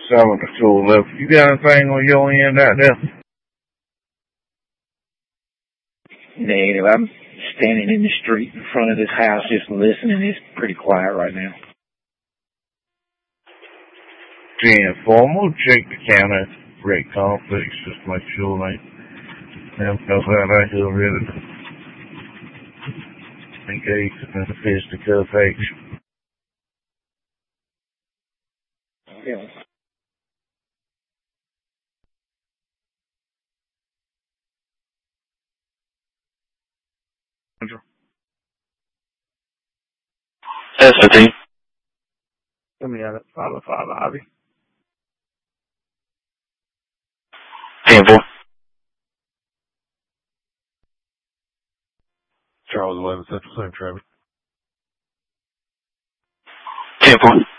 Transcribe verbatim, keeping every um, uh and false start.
some of the tool left. You got anything on your end out there? Negative. I'm standing in the street in front of this house just listening. It's pretty quiet right now. ten four, we'll check the counter rate complex, just make sure they have stuff out out here ready to engage in the fisticuff action. Yeah. S fifteen. Let me have it. five oh five Ivy. ten four. Charles eleven Central Center, Trevor. ten four.